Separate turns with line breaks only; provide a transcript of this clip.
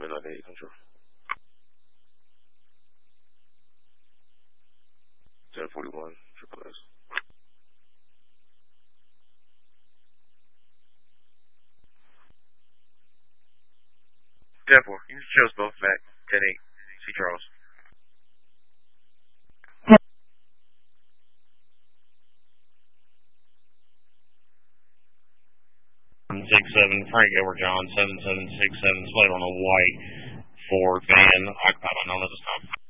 798 control. 1041, triple S. 10-4, you can choose both back. 10-8, C. Charles.
67, Frank Edward John, 7767, slate on a white Ford van, occupied by no other stop.